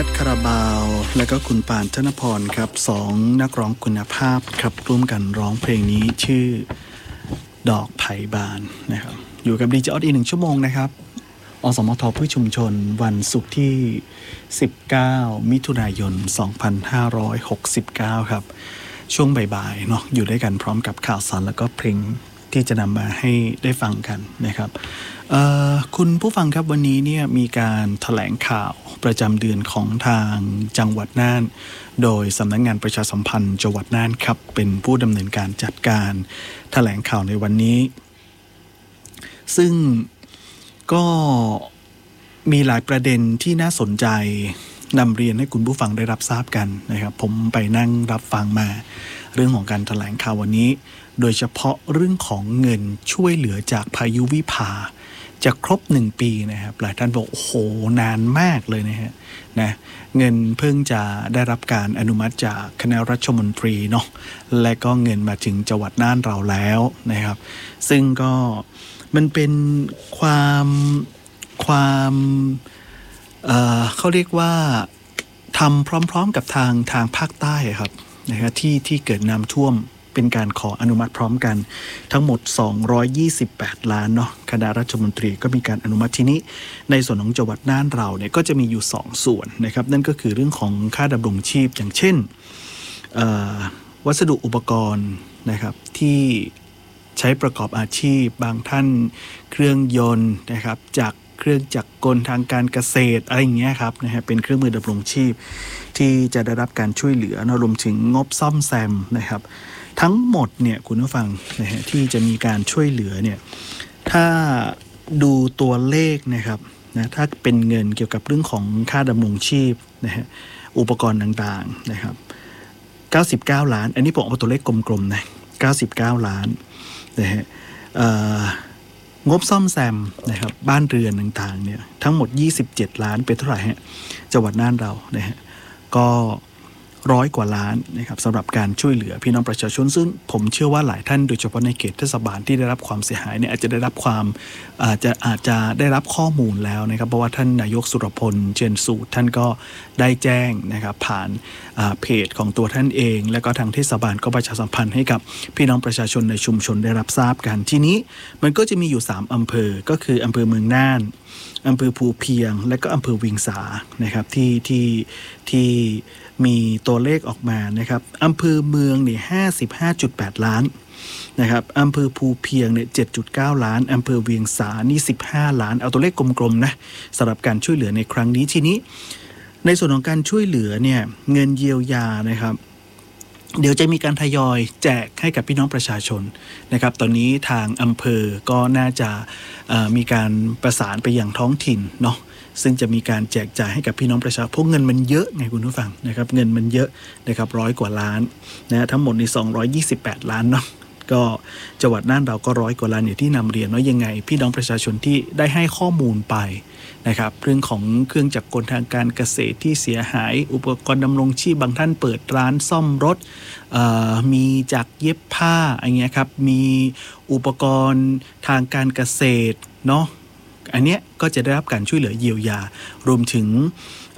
ทคาราบาวและก็คุณปานธนพรครับสองนักร้องคุณภาพครับร่วมกันร้องเพลงนี้ชื่อดอกไผ่บานนะครับอยู่กับดีเจออสอีก1 ชั่วโมงนะครับอสมทเพื่อชุมชนวันศุกร์ที่19มิถุนายน2569ครับช่วงบ่ายๆเนาะอยู่ด้วยกันพร้อมกับข่าวสารแล้วก็เพลงที่จะนำมาให้ได้ฟังกันนะครับคุณผู้ฟังครับวันนี้เนี่ยมีการแถลงข่าวประจำเดือนของทางจังหวัดน่านโดยสำนักงานประชาสัมพันธ์จังหวัดน่านครับเป็นผู้ดำเนินการจัดการแถลงข่าวในวันนี้ซึ่งก็มีหลายประเด็นที่น่าสนใจนำเรียนให้คุณผู้ฟังได้รับทราบกันนะครับผมไปนั่งรับฟังมาเรื่องของการแถลงข่าววันนี้โดยเฉพาะเรื่องของเงินช่วยเหลือจากพายุวิภาจะครบ1 ปีนะครับหลายท่านบอกโอ้โหนานมากเลยนะเงินเพิ่งจะได้รับการอนุมัติจากคณะรัฐมนตรีเนาะและก็เงินมาถึงจังหวัดน่านเราแล้วนะครับซึ่งก็มันเป็นความเขาเรียกว่าทำพร้อมๆกับทางภาคใต้ครับนะครับที่เกิดน้ำท่วมเป็นการขออนุมัติพร้อมกันทั้งหมด228 ล้านเนาะคณะรัฐมนตรีก็มีการอนุมัติทีนี้ในส่วนของจังหวัดน่านเราเนี่ยก็จะมีอยู่2 ส่วนนะครับนั่นก็คือเรื่องของค่าดำรงชีพอย่างเช่นวัสดุอุปกรณ์นะครับที่ใช้ประกอบอาชีพบางท่านเครื่องยนต์นะครับจากเครื่องจักรกลทางการเกษตรอะไรอย่างเงี้ยครับนะฮะเป็นเครื่องมือดำรงชีพที่จะได้รับการช่วยเหลือรวมถึงงบซ่อมแซมนะครับทั้งหมดเนี่ยคุณผู้ฟังนะฮะที่จะมีการช่วยเหลือเนี่ยถ้าดูตัวเลขนะครับนะถ้าเป็นเงินเกี่ยวกับเรื่องของค่าดำรงชีพนะฮะอุปกรณ์ต่างๆนะครับ99 ล้านอันนี้ผมเอาตัวเลขกลมๆนะ99 ล้านนะฮะงบซ่อมแซมนะครับบ้านเรือนต่างๆเนี่ยทั้งหมด27 ล้านเป็นเท่าไหร่ฮะจังหวัดน่านเรานะฮะก็100 กว่าล้านนะครับสำหรับการช่วยเหลือพี่น้องประชาชนซึ่งผมเชื่อว่าหลายท่านโดยเฉพาะในเขตเทศบาลที่ได้รับความเสียหายเนี่ยอาจจะได้รับอาจจะได้รับข้อมูลแล้วนะครับเพราะว่าท่านนายกสุรพลเจนสูตรท่านก็ได้แจ้งนะครับผ่านเพจของตัวท่านเองแล้วก็ทางเทศบาลก็ประชาสัมพันธ์ให้กับพี่น้องประชาชนในชุมชนได้รับทราบกันทีนี้มันก็จะมีอยู่3 อำเภอก็คืออำเภอเมืองน่านอำเภอภูเพียงและก็อำเภอเวียงสานะครับที่มีตัวเลขออกมานะครับอำเภอเมืองเนี่ย55.8 ล้านนะครับอำเภอภูเพียงเนี่ย7.9 ล้านอำเภอเวียงสานี่15 ล้านเอาตัวเลขกลมๆนะสำหรับการช่วยเหลือในครั้งนี้ทีนี้ในส่วนของการช่วยเหลือเนี่ยเงินเยียวยานะครับเดี๋ยวจะมีการทยอยแจกให้กับพี่น้องประชาชนนะครับตอนนี้ทางอำเภอก็น่าจะมีการประสานไปยังท้องถิ่นเนาะซึ่งจะมีการแจกจ่ายให้กับพี่น้องประชาชนเพราะเงินมันเยอะไงคุณผู้ฟังนะครับเงินมันเยอะนะครับ100 กว่าล้านนะทั้งหมดใน228 ล้านเนาะก็จังหวัดน่านเราก็100 กว่าล้านอย่างที่นำเรียนว่ายังไงพี่น้องประชาชนที่ได้ให้ข้อมูลไปนะครับเรื่องของเครื่องจักรกลทางการเกษตรที่เสียหายอุปกรณ์ดำรงชีพบางท่านเปิดร้านซ่อมรถมีจักรเย็บผ้าอย่างเงี้ยครับมีอุปกรณ์ทางการเกษตรเนาะอันเนี้ยก็จะได้รับการช่วยเหลือเยียวยารวมถึง